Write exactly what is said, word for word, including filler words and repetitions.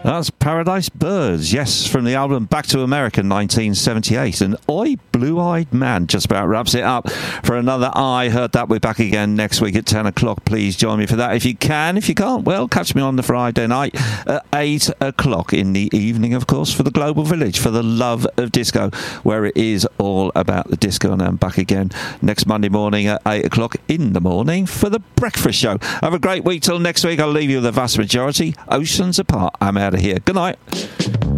That's Paradise Birds, yes, from the album Back to America nineteen seventy-eight. And Oi, Blue-Eyed Man just about wraps it up for another I Heard That. We're back again next week at ten o'clock. Please join me for that if you can. If you can't, well, catch me on the Friday night at eight o'clock in the evening, of course, for the Global Village, for the love of disco, where it is all about the disco. And I'm back again next Monday morning at eight o'clock in the morning for the breakfast show. Have a great week till next week. I'll leave you with the vast majority. Oceans Apart. I'm out of here. Good night.